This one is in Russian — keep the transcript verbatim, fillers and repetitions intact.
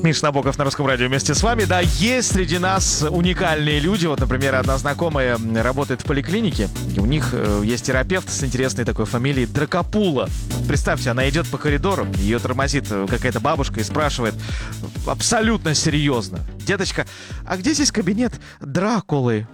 Миш Набоков на Русском радио вместе с вами. Да, есть среди нас уникальные люди. Вот, например, одна знакомая работает в поликлинике. И у них э, есть терапевт с интересной такой фамилией Дракопула. Представьте, она идет по коридору, ее тормозит какая-то бабушка и спрашивает абсолютно серьезно: деточка, а где здесь кабинет Дракулы?